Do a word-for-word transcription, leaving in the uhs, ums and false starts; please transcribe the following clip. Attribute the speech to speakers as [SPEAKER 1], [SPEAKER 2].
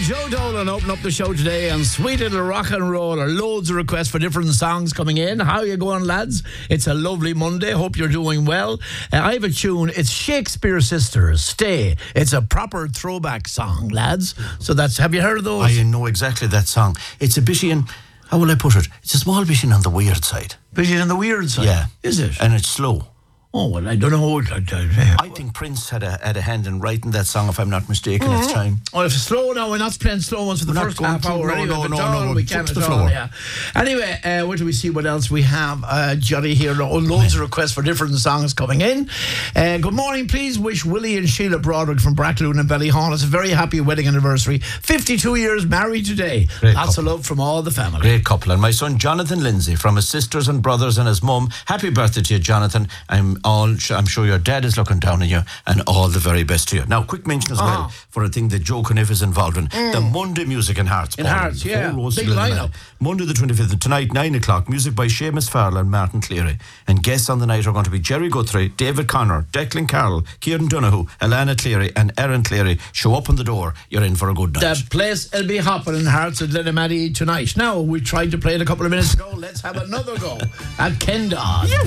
[SPEAKER 1] Joe Dolan open up the show today and sweet little rock and roll. Loads of requests for different songs coming in. How are you going, lads? It's a lovely Monday. Hope you're doing well. Uh, I have a tune. It's Shakespeare Sisters, Stay. It's a proper throwback song, lads. So that's, have you heard of those?
[SPEAKER 2] I know exactly that song. It's a bit in, how will I put it? It's a small bit in on the weird side.
[SPEAKER 1] Bit on the weird side?
[SPEAKER 2] Yeah.
[SPEAKER 1] Is it?
[SPEAKER 2] And it's slow.
[SPEAKER 1] Oh, well, I don't know. I,
[SPEAKER 2] I, I think Prince had a had a hand in writing that song, if I'm not mistaken, mm-hmm. at the time.
[SPEAKER 1] Oh, if it's slow now, we're not playing slow ones for the
[SPEAKER 2] we're
[SPEAKER 1] first half hour.
[SPEAKER 2] No,
[SPEAKER 1] anyway,
[SPEAKER 2] no, no,
[SPEAKER 1] all,
[SPEAKER 2] no,
[SPEAKER 1] we can
[SPEAKER 2] to
[SPEAKER 1] at
[SPEAKER 2] the
[SPEAKER 1] all,
[SPEAKER 2] floor.
[SPEAKER 1] Yeah. Anyway, uh, where do we see what else we have? Uh, Johnny here, loads of requests for different songs coming in. Uh, good morning, please wish Willie and Sheila Broderick from Brackloon and Ballyhon a very happy wedding anniversary. fifty-two years married today.
[SPEAKER 2] Great
[SPEAKER 1] Lots
[SPEAKER 2] couple.
[SPEAKER 1] of love from all the family.
[SPEAKER 2] Great couple. And my son Jonathan Lindsay from his sisters and brothers and his mum. Happy birthday to you, Jonathan. I'm all. I'm sure your dad is looking down on you, and all the very best to you. Now, quick mention as well
[SPEAKER 1] oh.
[SPEAKER 2] for a thing that Joe Caniff is involved in. Mm. The Monday Music in Hearts.
[SPEAKER 1] In Hearts, yeah. Big lineup.
[SPEAKER 2] Monday the twenty-fifth, tonight, nine o'clock. Music by Seamus Farrell and Martin Cleary. And guests on the night are going to be Jerry Guthrie, David Connor, Declan Carroll, Kieran Donoghue, Alana Cleary, and Aaron Cleary. Show up on the door. You're in for a good night.
[SPEAKER 1] The place will be hopping in Hearts at Lenimadi tonight. Now, we tried to play it a couple of minutes ago. Let's have another go at Kendall.